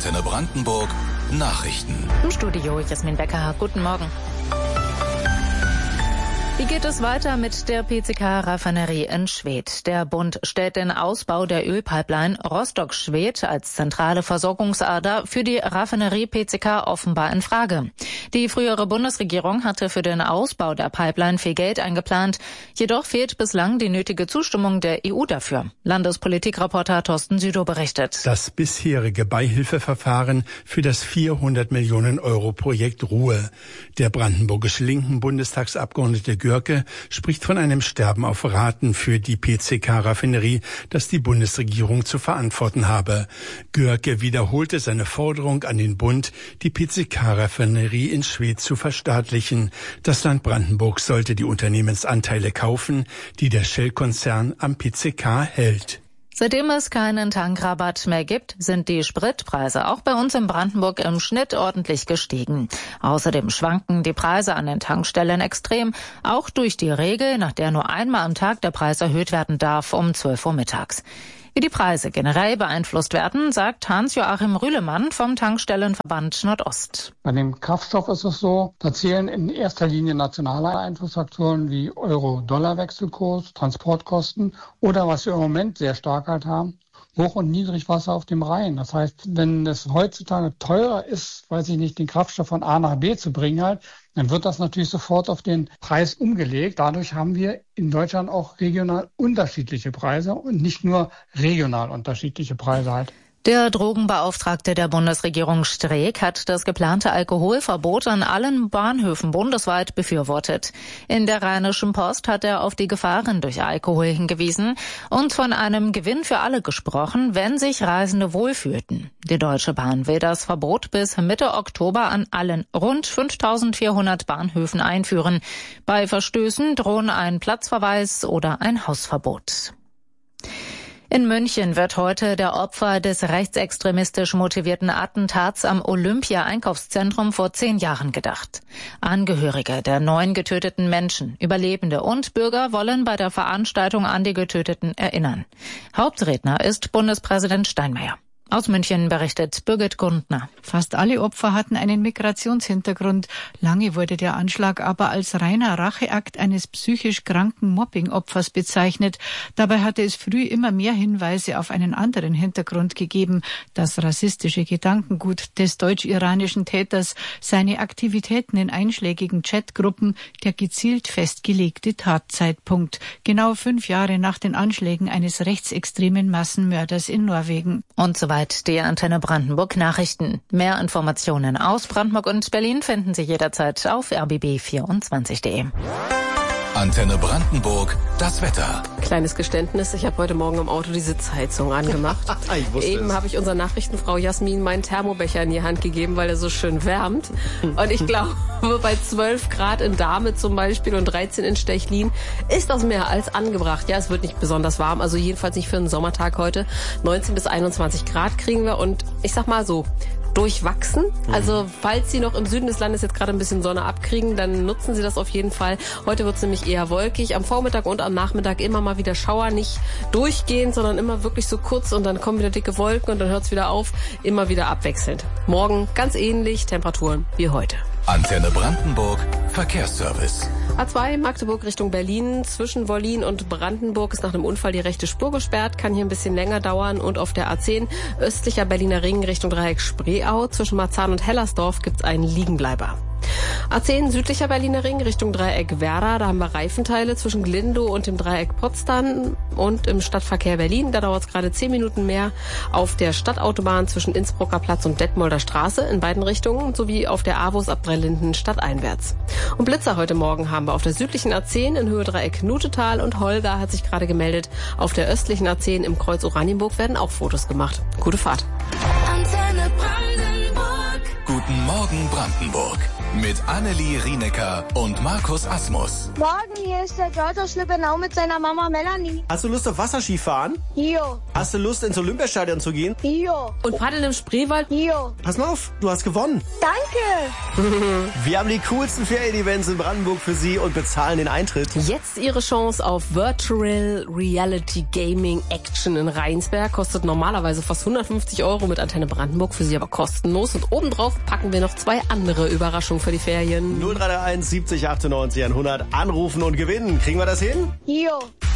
Antenne Brandenburg Nachrichten. Im Studio Jasmin Becker. Guten Morgen. Wie geht es weiter mit der PCK-Raffinerie in Schwedt? Der Bund stellt den Ausbau der Ölpipeline Rostock-Schwedt als zentrale Versorgungsader für die Raffinerie PCK offenbar in Frage. Die frühere Bundesregierung hatte für den Ausbau der Pipeline viel Geld eingeplant. Jedoch fehlt bislang die nötige Zustimmung der EU dafür. Landespolitikreporter Thorsten Südow berichtet. Das bisherige Beihilfeverfahren für das 400 Millionen Euro Projekt Ruhr. Der brandenburgische linken Bundestagsabgeordnete Görke spricht von einem Sterben auf Raten für die PCK-Raffinerie, das die Bundesregierung zu verantworten habe. Görke wiederholte seine Forderung an den Bund, die PCK-Raffinerie in Schwedt zu verstaatlichen. Das Land Brandenburg sollte die Unternehmensanteile kaufen, die der Shell-Konzern am PCK hält. Seitdem es keinen Tankrabatt mehr gibt, sind die Spritpreise auch bei uns in Brandenburg im Schnitt ordentlich gestiegen. Außerdem schwanken die Preise an den Tankstellen extrem, auch durch die Regel, nach der nur einmal am Tag der Preis erhöht werden darf um 12 Uhr mittags. Wie die Preise generell beeinflusst werden, sagt Hans-Joachim Rühlemann vom Tankstellenverband Nordost. Bei dem Kraftstoff ist es so, da zählen in erster Linie nationale Einflussfaktoren wie Euro-Dollar-Wechselkurs, Transportkosten oder was wir im Moment sehr stark halt haben, Hoch- und Niedrigwasser auf dem Rhein. Das heißt, wenn es heutzutage teurer ist, den Kraftstoff von A nach B zu bringen halt, dann wird das natürlich sofort auf den Preis umgelegt. Dadurch haben wir in Deutschland auch regional unterschiedliche Preise und nicht nur regional unterschiedliche Preise halt. Der Drogenbeauftragte der Bundesregierung Streeck hat das geplante Alkoholverbot an allen Bahnhöfen bundesweit befürwortet. In der Rheinischen Post hat er auf die Gefahren durch Alkohol hingewiesen und von einem Gewinn für alle gesprochen, wenn sich Reisende wohlfühlten. Die Deutsche Bahn will das Verbot bis Mitte Oktober an allen rund 5.400 Bahnhöfen einführen. Bei Verstößen drohen ein Platzverweis oder ein Hausverbot. In München wird heute der Opfer des rechtsextremistisch motivierten Attentats am Olympia-Einkaufszentrum vor 10 Jahren gedacht. Angehörige der 9 getöteten Menschen, Überlebende und Bürger wollen bei der Veranstaltung an die Getöteten erinnern. Hauptredner ist Bundespräsident Steinmeier. Aus München berichtet Birgit Gundner. Fast alle Opfer hatten einen Migrationshintergrund. Lange wurde der Anschlag aber als reiner Racheakt eines psychisch kranken Mobbing-Opfers bezeichnet. Dabei hatte es früh immer mehr Hinweise auf einen anderen Hintergrund gegeben. Das rassistische Gedankengut des deutsch-iranischen Täters, seine Aktivitäten in einschlägigen Chatgruppen, der gezielt festgelegte Tatzeitpunkt. Genau 5 Jahre nach den Anschlägen eines rechtsextremen Massenmörders in Norwegen. Und soweit die Antenne Brandenburg Nachrichten. Mehr Informationen aus Brandenburg und Berlin finden Sie jederzeit auf rbb24.de. Antenne Brandenburg, das Wetter. Kleines Geständnis, ich habe heute Morgen im Auto die Sitzheizung angemacht. Eben habe ich unserer Nachrichtenfrau Jasmin meinen Thermobecher in die Hand gegeben, weil er so schön wärmt. Und ich glaube, bei 12 Grad in Dahme zum Beispiel und 13 in Stechlin ist das mehr als angebracht. Ja, es wird nicht besonders warm, also jedenfalls nicht für einen Sommertag heute. 19 bis 21 Grad kriegen wir und ich sag mal so, durchwachsen. Also falls Sie noch im Süden des Landes jetzt gerade ein bisschen Sonne abkriegen, dann nutzen Sie das auf jeden Fall. Heute wird es nämlich eher wolkig. Am Vormittag und am Nachmittag immer mal wieder Schauer, nicht durchgehend, sondern immer wirklich so kurz und dann kommen wieder dicke Wolken und dann hört es wieder auf. Immer wieder abwechselnd. Morgen ganz ähnlich, Temperaturen wie heute. Antenne Brandenburg, Verkehrsservice. A2 Magdeburg Richtung Berlin. Zwischen Wollin und Brandenburg ist nach einem Unfall die rechte Spur gesperrt. Kann hier ein bisschen länger dauern. Und auf der A10 östlicher Berliner Ring Richtung Dreieck Spreeau. Zwischen Marzahn und Hellersdorf gibt's einen Liegenbleiber. A10 südlicher Berliner Ring Richtung Dreieck Werra, da haben wir Reifenteile zwischen Glindow und dem Dreieck Potsdam und im Stadtverkehr Berlin, da dauert es gerade 10 Minuten mehr. Auf der Stadtautobahn zwischen Innsbrucker Platz und Detmolder Straße in beiden Richtungen sowie auf der AWUS ab Dreilinden stadteinwärts. Und Blitzer heute Morgen haben wir auf der südlichen A10 in Höhe Dreieck Nutetal und Holger hat sich gerade gemeldet. Auf der östlichen A10 im Kreuz Oranienburg werden auch Fotos gemacht. Gute Fahrt. Guten Guten Morgen Brandenburg. Mit Annelie Rienecker und Markus Asmus. Morgen, hier ist der George aus Lübbenau mit seiner Mama Melanie. Hast du Lust auf Wasserskifahren? Jo. Hast du Lust ins Olympiastadion zu gehen? Jo. Und paddeln im Spreewald? Jo. Pass mal auf, du hast gewonnen. Danke. Wir haben die coolsten Ferien-Events in Brandenburg für Sie und bezahlen den Eintritt. Jetzt Ihre Chance auf Virtual Reality Gaming Action in Rheinsberg. Kostet normalerweise fast 150 € mit Antenne Brandenburg, für Sie aber kostenlos. Und obendrauf packen wir noch 2 andere Überraschungen für die Ferien. 0331 70 98 100 anrufen und gewinnen. Kriegen wir das hin? Jo.